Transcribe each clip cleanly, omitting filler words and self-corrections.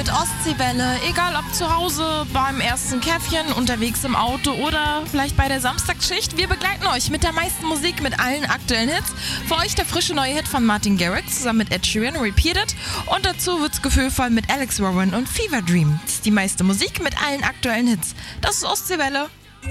mit Ostseewelle. Egal ob zu Hause, beim ersten Käffchen, unterwegs im Auto oder vielleicht bei der Samstagsschicht. Wir begleiten euch mit der meisten Musik, mit allen aktuellen Hits. Für euch der frische neue Hit von Martin Garrix zusammen mit Ed Sheeran, Repeated. Und dazu wird's gefühlvoll mit Alex Warren und Fever Dream. Das ist die meiste Musik mit allen aktuellen Hits. Das ist Ostseewelle.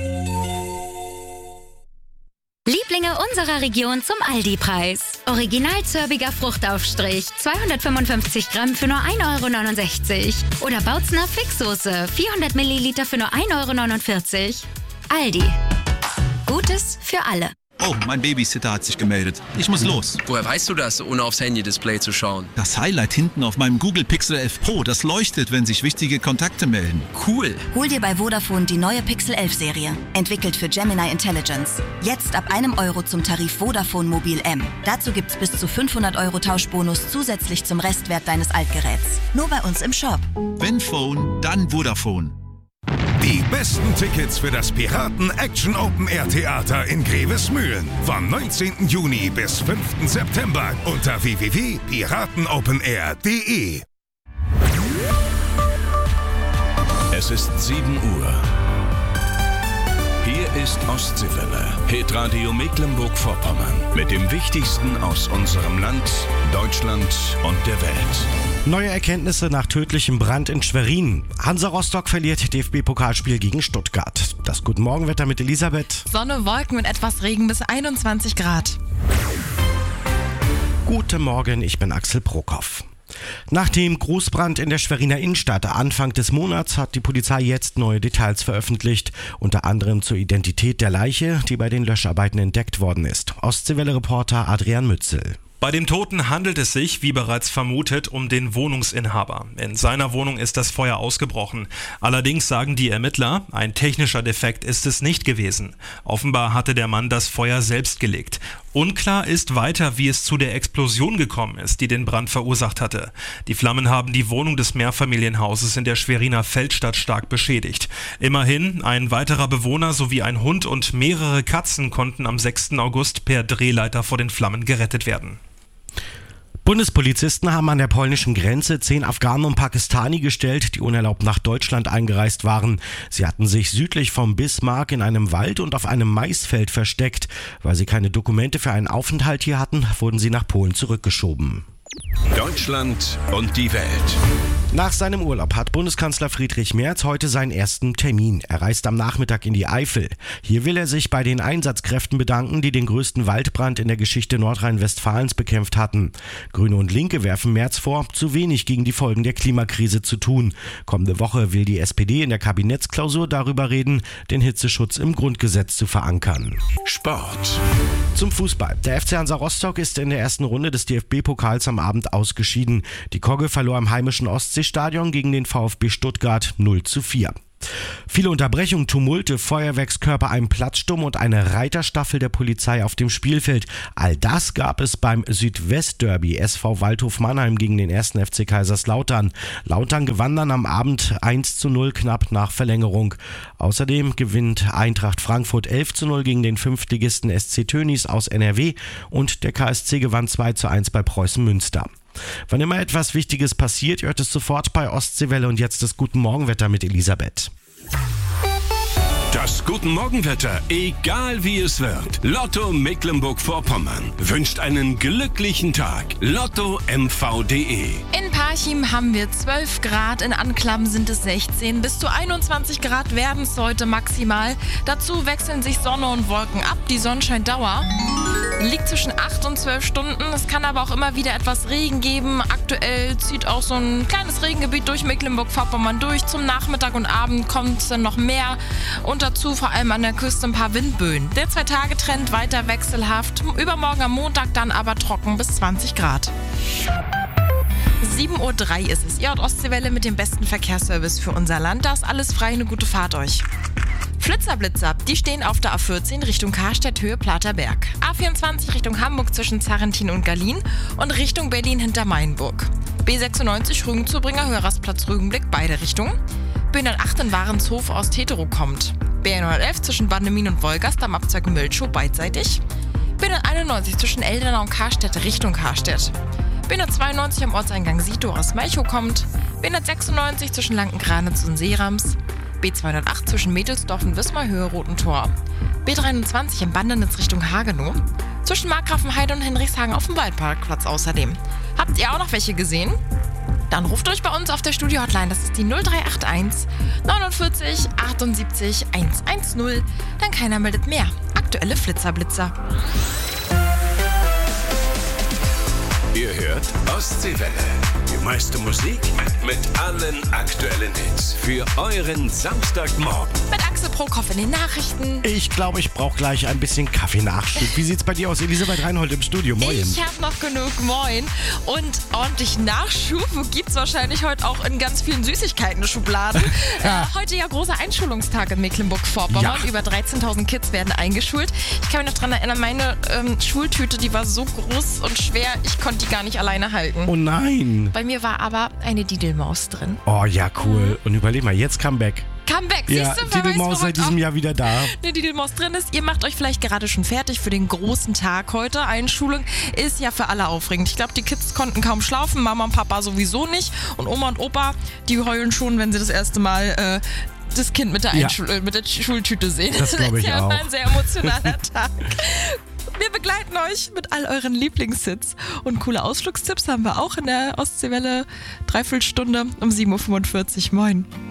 Lieblinge unserer Region zum Aldi-Preis. Original zörbiger Fruchtaufstrich, 255 Gramm für nur 1,69 €. Oder Bautzner Fixsoße, 400 Milliliter für nur 1,49 €. Aldi. Gutes für alle. Oh, mein Babysitter hat sich gemeldet. Ich muss los. Woher weißt du das, ohne aufs Handy-Display zu schauen? Das Highlight hinten auf meinem Google Pixel 11 Pro, das leuchtet, wenn sich wichtige Kontakte melden. Cool. Hol dir bei Vodafone die neue Pixel 11 Serie. Entwickelt für Gemini Intelligence. Jetzt ab €1 zum Tarif Vodafone Mobil M. Dazu gibt's bis zu 500 € Tauschbonus zusätzlich zum Restwert deines Altgeräts. Nur bei uns im Shop. Wenn Phone, dann Vodafone. Die besten Tickets für das Piraten Action Open Air Theater in Grevesmühlen vom 19. Juni bis 5. September unter www.piratenopenair.de. Es ist 7 Uhr. Hier ist Ostseewelle, Hitradio Mecklenburg-Vorpommern. Mit dem Wichtigsten aus unserem Land, Deutschland und der Welt. Neue Erkenntnisse nach tödlichem Brand in Schwerin. Hansa Rostock verliert DFB-Pokalspiel gegen Stuttgart. Das Guten Morgenwetter mit Elisabeth. Sonne, Wolken und etwas Regen bis 21 Grad. Guten Morgen, ich bin Axel Prokop. Nach dem Großbrand in der Schweriner Innenstadt Anfang des Monats hat die Polizei jetzt neue Details veröffentlicht, unter anderem zur Identität der Leiche, die bei den Löscharbeiten entdeckt worden ist. Ostseewelle-Reporter Adrian Mützel. Bei dem Toten handelt es sich, wie bereits vermutet, um den Wohnungsinhaber. In seiner Wohnung ist das Feuer ausgebrochen. Allerdings sagen die Ermittler, ein technischer Defekt ist es nicht gewesen. Offenbar hatte der Mann das Feuer selbst gelegt. Unklar ist weiter, wie es zu der Explosion gekommen ist, die den Brand verursacht hatte. Die Flammen haben die Wohnung des Mehrfamilienhauses in der Schweriner Feldstadt stark beschädigt. Immerhin, ein weiterer Bewohner sowie ein Hund und mehrere Katzen konnten am 6. August per Drehleiter vor den Flammen gerettet werden. Bundespolizisten haben an der polnischen Grenze 10 Afghanen und Pakistani gestellt, die unerlaubt nach Deutschland eingereist waren. Sie hatten sich südlich vom Bismarck in einem Wald und auf einem Maisfeld versteckt. Weil sie keine Dokumente für einen Aufenthalt hier hatten, wurden sie nach Polen zurückgeschoben. Deutschland und die Welt. Nach seinem Urlaub hat Bundeskanzler Friedrich Merz heute seinen ersten Termin. Er reist am Nachmittag in die Eifel. Hier will er sich bei den Einsatzkräften bedanken, die den größten Waldbrand in der Geschichte Nordrhein-Westfalens bekämpft hatten. Grüne und Linke werfen Merz vor, zu wenig gegen die Folgen der Klimakrise zu tun. Kommende Woche will die SPD in der Kabinettsklausur darüber reden, den Hitzeschutz im Grundgesetz zu verankern. Sport. Zum Fußball. Der FC Hansa Rostock ist in der ersten Runde des DFB-Pokals am Abend ausgeschieden. Die Kogge verlor im heimischen Ostseestadion gegen den VfB Stuttgart 0:4. Viele Unterbrechungen, Tumulte, Feuerwerkskörper, einen Platzsturm und eine Reiterstaffel der Polizei auf dem Spielfeld. All das gab es beim Südwestderby SV Waldhof Mannheim gegen den 1. FC Kaiserslautern. Lautern gewann dann am Abend 1:0 knapp nach Verlängerung. Außerdem gewinnt Eintracht Frankfurt 11:0 gegen den Fünftligisten SC Tönnies aus NRW und der KSC gewann 2:1 bei Preußen Münster. Wann immer etwas Wichtiges passiert, hört es sofort bei Ostseewelle und jetzt das Guten Morgenwetter mit Elisabeth. Das Guten Morgenwetter, egal wie es wird. Lotto Mecklenburg-Vorpommern wünscht einen glücklichen Tag. LottoMV.de. In Parchim haben wir 12 Grad, in Anklam sind es 16. Bis zu 21 Grad werden es heute maximal. Dazu wechseln sich Sonne und Wolken ab. Die Sonnenscheindauer liegt zwischen 8 und 12 Stunden. Es kann aber auch immer wieder etwas Regen geben. Aktuell zieht auch so ein kleines Regengebiet durch Mecklenburg-Vorpommern durch. Zum Nachmittag und Abend kommt dann noch mehr und dazu vor allem an der Küste ein paar Windböen. Der 2-Tage-Trend weiter wechselhaft. Übermorgen am Montag dann aber trocken bis 20 Grad. 7:03 Uhr ist es. Ihr hört Ostseewelle mit dem besten Verkehrsservice für unser Land. Da ist alles frei, eine gute Fahrt euch. Flitzer-Blitzer, die stehen auf der A14 Richtung Karstedt, Höhe Platerberg. A24 Richtung Hamburg zwischen Zarrentin und Gallien und Richtung Berlin hinter Mainburg. B96 Rügen-Zubringer, Hörersplatz Rügenblick, beide Richtungen. B108 in Warenshof aus Tetero kommt. B111 zwischen Bandemin und Wolgast am Abzweig Möltschow beidseitig. B191 zwischen Eldernau und Karstedt Richtung Karstedt. B192 am Ortseingang Sito aus Malchow kommt, B196 zwischen Lanken-Granitz und Seerams, B208 zwischen Mädelsdorf und Wismar-Höhe Rotentor, B23 im Bandenitz Richtung Hagenow, zwischen Markgrafenheide und Henrichshagen auf dem Waldparkplatz außerdem. Habt ihr auch noch welche gesehen? Dann ruft euch bei uns auf der Studio-Hotline, das ist die 0381 49 78 110. Dann keiner meldet mehr. Aktuelle Flitzerblitzer. Ihr hört Ostseewelle. Die meiste Musik mit allen aktuellen Hits für euren Samstagmorgen. Mit Axel Prokop in den Nachrichten. Ich glaube, ich brauche gleich ein bisschen Kaffee-Nachschub. Wie sieht's bei dir aus? Elisabeth Reinhold im Studio. Moin. Ich habe noch genug. Moin. Und ordentlich Nachschub gibt's wahrscheinlich heute auch in ganz vielen Süßigkeiten-Schubladen. Heute ja großer Einschulungstag in Mecklenburg-Vorpommern. Ja. Über 13.000 Kids werden eingeschult. Ich kann mich noch daran erinnern, meine Schultüte, die war so groß und schwer, ich konnte die gar nicht alleine halten. Oh nein. Bei mir war aber eine Didelmaus drin. Oh ja, cool. Und überleg mal, jetzt Comeback. Comeback, Ja, siehst du? Didelmaus seit diesem Jahr wieder da. Eine Didelmaus drin ist. Ihr macht euch vielleicht gerade schon fertig für den großen Tag heute. Einschulung ist ja für alle aufregend. Ich glaube, die Kids konnten kaum schlafen, Mama und Papa sowieso nicht. Und Oma und Opa, die heulen schon, wenn sie das erste Mal das Kind mit der Schultüte sehen. Das glaube ich ist ja auch. ein sehr emotionaler Tag. Wir begleiten euch mit all euren Lieblingshits. Und coole Ausflugstipps haben wir auch in der Ostseewelle. Dreiviertelstunde um 7.45 Uhr. Moin.